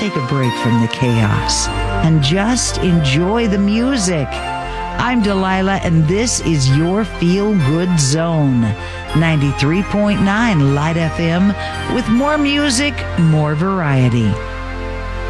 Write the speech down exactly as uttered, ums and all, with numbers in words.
take a break from the chaos and just enjoy the music. I'm Delilah, and this is your Feel Good Zone, ninety-three point nine Light F M, with more music, more variety.